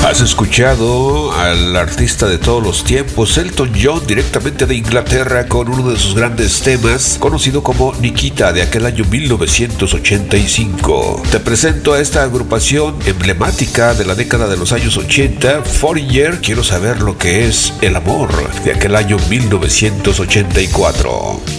Has escuchado al artista de todos los tiempos, Elton John, directamente de Inglaterra, con uno de sus grandes temas, conocido como Nikita, de aquel año 1985. Te presento a esta agrupación emblemática de la década de los años 80, Foreigner, Quiero saber lo que es el amor, de aquel año 1984.